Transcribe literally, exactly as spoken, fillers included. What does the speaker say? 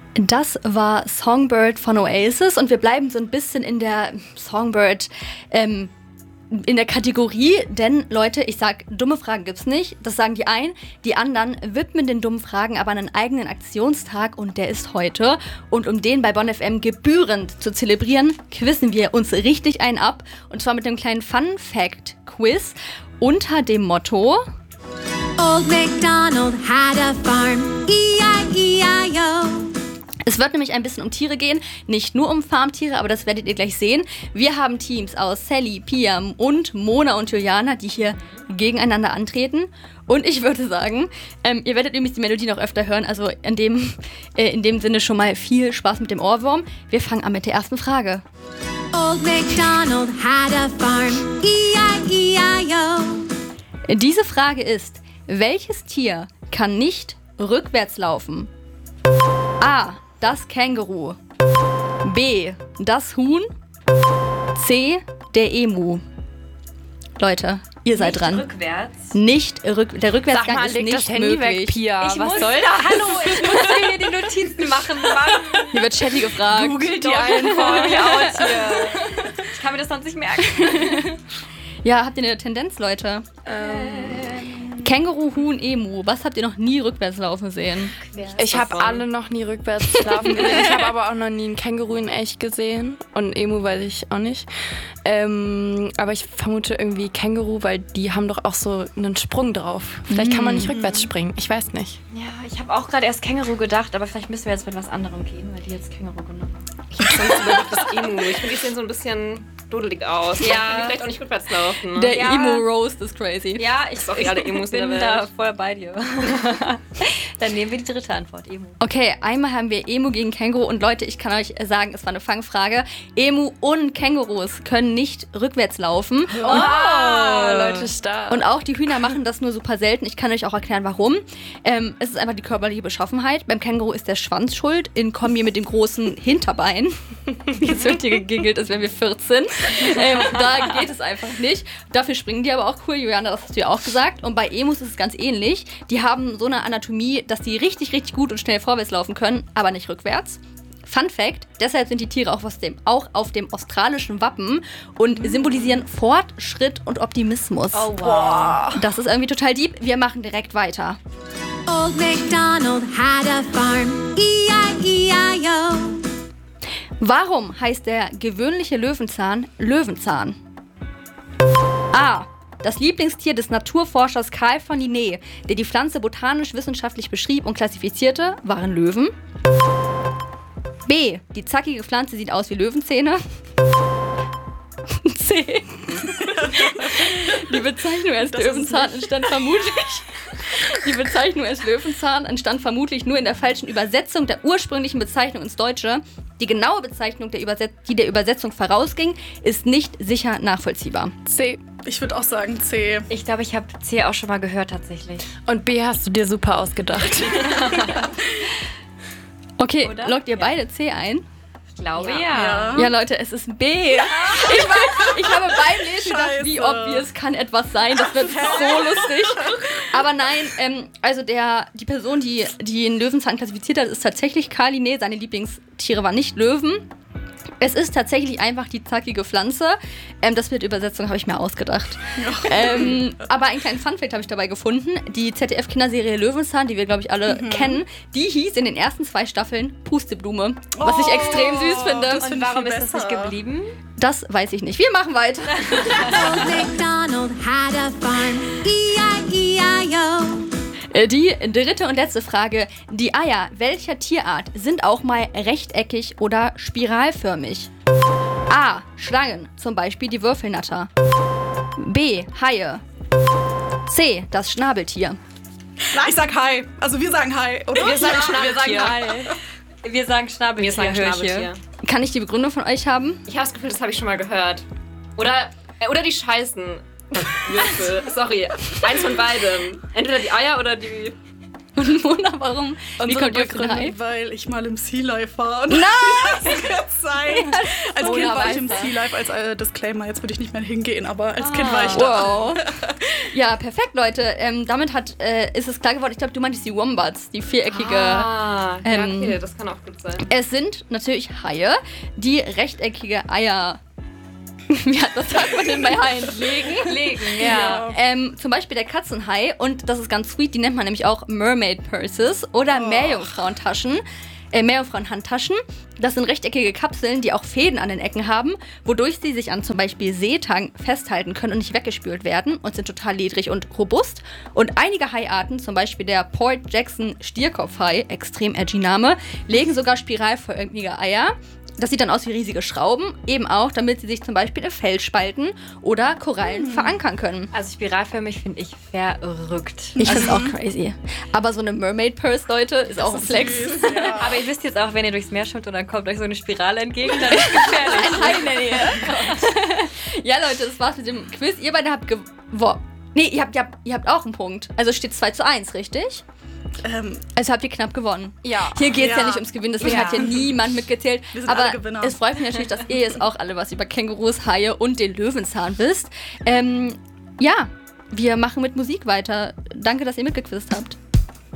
Das war Songbird von Oasis und wir bleiben so ein bisschen in der Songbird ähm, in der Kategorie, denn Leute, ich sag, dumme Fragen gibt's nicht, das sagen die einen, die anderen widmen den dummen Fragen aber einen eigenen Aktionstag und der ist heute und um den bei Bonn F M gebührend zu zelebrieren, quizzen wir uns richtig einen ab und zwar mit einem kleinen Fun-Fact-Quiz unter dem Motto Old MacDonald had a farm, E I E I O. Es wird nämlich ein bisschen um Tiere gehen, nicht nur um Farmtiere, aber das werdet ihr gleich sehen. Wir haben Teams aus Sally, Pia und Mona und Juliana, die hier gegeneinander antreten. Und ich würde sagen, ähm, ihr werdet nämlich die Melodie noch öfter hören, also in dem, äh, in dem Sinne schon mal viel Spaß mit dem Ohrwurm. Wir fangen an mit der ersten Frage. Old MacDonald had a farm, E I E I O. Diese Frage ist, welches Tier kann nicht rückwärts laufen? A. Das Känguru. B. Das Huhn. C. Der Emu. Leute, ihr seid nicht dran. Rückwärts. Nicht rück, der Rückwärtsgang Sag mal, ist leg nicht das Handy möglich. weg, Pia. Ich Was muss, soll das? Hallo, ich muss hier die Notizen machen, Mann. Hier wird Chatty gefragt. Googelt die einfach. out hier. Ich kann mir das sonst nicht merken. Ja, habt ihr eine Tendenz, Leute? Ähm. Känguru, Huhn, Emu. Was habt ihr noch nie rückwärts laufen sehen? Ich habe alle noch nie rückwärts laufen gesehen. Ich habe aber auch noch nie einen Känguru in echt gesehen. Und einen Emu weiß ich auch nicht. Ähm, aber ich vermute irgendwie Känguru, weil die haben doch auch so einen Sprung drauf. Vielleicht kann man nicht rückwärts springen. Ich weiß nicht. Ja, ich habe auch gerade erst Känguru gedacht, aber vielleicht müssen wir jetzt mit was anderem gehen, weil die jetzt Känguru genommen haben. Ich hab sonst überlegt das Emu. Ich finde, die sehen so ein bisschen dodelig aus. Ja. Die vielleicht auch nicht rückwärts laufen. Ne? Der Ja. Emo-Roast ist crazy. Ja, ich, Sorry, alle Emus in bin der da Welt. voll bei dir. Dann nehmen wir die dritte Antwort, Emu. Okay, einmal haben wir Emu gegen Känguru und Leute, ich kann euch sagen, es war eine Fangfrage. Emu und Kängurus können nicht rückwärts laufen. Oh, Leute, stark. Und auch die Hühner machen das nur super selten. Ich kann euch auch erklären, warum. Ähm, es ist einfach die körperliche Beschaffenheit. Beim Känguru ist der Schwanz schuld, in Kombi mit dem großen Hinterbein. Jetzt wird hier gegiggelt, als wären wir vierzehn. Ähm, da geht es einfach nicht. Dafür springen die aber auch cool. Juliana, das hast du ja auch gesagt. Und bei Emus ist es ganz ähnlich. Die haben so eine Anatomie, dass die richtig, richtig gut und schnell vorwärts laufen können, aber nicht rückwärts. Fun Fact, deshalb sind die Tiere auch, aus dem, auch auf dem australischen Wappen und symbolisieren Fortschritt und Optimismus. Oh, wow. Das ist irgendwie total deep. Wir machen direkt weiter. Old MacDonald had a farm, E I E I O. Warum heißt der gewöhnliche Löwenzahn Löwenzahn? A. Das Lieblingstier des Naturforschers Carl von Linné, der die Pflanze botanisch-wissenschaftlich beschrieb und klassifizierte, waren Löwen. B. Die zackige Pflanze sieht aus wie Löwenzähne. C. Die Bezeichnung als Löwenzahn entstand vermutlich. Die Bezeichnung als Löwenzahn entstand vermutlich nur in der falschen Übersetzung der ursprünglichen Bezeichnung ins Deutsche. Die genaue Bezeichnung, der Überset- die der Übersetzung vorausging, ist nicht sicher nachvollziehbar. C. Ich würde auch sagen C. Ich glaube, ich habe C auch schon mal gehört tatsächlich. Und B hast du dir super ausgedacht. Okay, Oder? loggt ihr Ja. beide C ein? Ich glaube ja. Ja. Ja, Leute, es ist B. Ich, weiß, ich habe beim Lesen gedacht, wie Scheiße. obvious kann etwas sein. Das wird so lustig. Aber nein, ähm, also der, die Person, die, die den Löwenzahn klassifiziert hat, ist tatsächlich Carl Linné. Seine Lieblingstiere waren nicht Löwen. Es ist tatsächlich einfach die zackige Pflanze. Ähm, das mit Übersetzung habe ich mir ausgedacht. ähm, aber einen kleinen Funfact habe ich dabei gefunden. Die Z D F-Kinderserie Löwenzahn, die wir, glaube ich, alle kennen, die hieß in den ersten zwei Staffeln Pusteblume. Was ich extrem süß finde. das Und finde ich warum viel ist das nicht besser. geblieben? Das weiß ich nicht. Wir machen weiter. Old MacDonald had a farm, E I E I O. Äh, Die dritte und letzte Frage. Die Eier welcher Tierart sind auch mal rechteckig oder spiralförmig? A. Schlangen, zum Beispiel die Würfelnatter. B. Haie. C. Das Schnabeltier. Ich sag Hi. Also wir sagen Hi, oder? Wir sagen Wir sagen Schnabeltier. Hi. Wir sagen Schnabeltier. Wir sagen höre ich hier. Schnabeltier. Kann ich die Begründung von euch haben? Ich habe das Gefühl, das habe ich schon mal gehört. Oder, äh, oder die scheißen Würfel. Sorry, eins von beidem. Entweder die Eier oder die... Und Mona, warum? Wie Unsere kommt ihr auf den Hai? Begründung, weil ich mal im Sea Life war. Und Nein! Zeit. Als Kind war ich im Sea Life, als äh, Disclaimer. Jetzt würde ich nicht mehr hingehen, aber als Kind war ich da. Wow. Ja, perfekt, Leute. Ähm, damit hat, äh, ist es klar geworden, ich glaube, du meintest die Wombats, die viereckige. Ah, ja, ähm, okay, das kann auch gut sein. Es sind natürlich Haie, die rechteckige Eier. Wie hat das sagt man denn bei Haien? Legen? Legen, ja. Ähm, zum Beispiel der Katzenhai, und das ist ganz sweet, die nennt man nämlich auch Mermaid Purses oder Meerjungfrauentaschen. Äh, Meerjungfrauenhandtaschen. Das sind rechteckige Kapseln, die auch Fäden an den Ecken haben, wodurch sie sich an zum Beispiel Seetang festhalten können und nicht weggespült werden und sind total ledrig und robust. Und einige Haiarten, zum Beispiel der Port Jackson Stierkopfhai, extrem edgy Name, legen sogar spiralförmige Eier. Das sieht dann aus wie riesige Schrauben, eben auch, damit sie sich zum Beispiel in Felsspalten oder Korallen mhm. verankern können. Also spiralförmig finde ich verrückt. Ich finde es auch crazy. Aber so eine Mermaid Purse, Leute, ist auch ein Flex. Süß, ja. Aber ihr wisst jetzt auch, wenn ihr durchs Meer schwimmt und dann kommt euch so eine Spirale entgegen, dann ist es gefährlich. Ein Hai in der Nähe. Ja, Leute, das war's mit dem Quiz. Ihr beide habt gewonnen. Nee, ihr habt, ihr, habt, ihr habt auch einen Punkt. Also steht zwei zu eins, richtig? Ähm, Also habt ihr knapp gewonnen. Ja. Hier geht es ja. Ja. nicht ums Gewinnen, deswegen Ja. hat hier niemand mitgezählt. Wir sind Aber alle Gewinner. es freut mich natürlich, dass ihr jetzt auch alle was über Kängurus, Haie und den Löwenzahn wisst. Ähm, ja, wir machen mit Musik weiter. Danke, dass ihr mitgequizt habt.